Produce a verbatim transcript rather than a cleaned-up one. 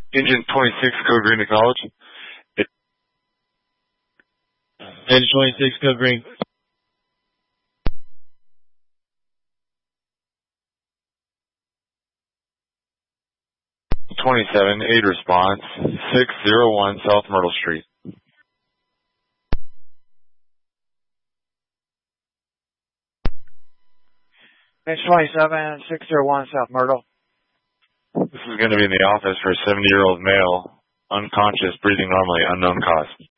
Engine twenty-six, Code Green to College. Engine twenty-six, Code Green. twenty-seven, aid response, six oh one South Myrtle Street. Engine twenty-seven, six oh one South Myrtle. This is going to be in the office for a seventy-year-old male, unconscious, breathing normally, unknown cause.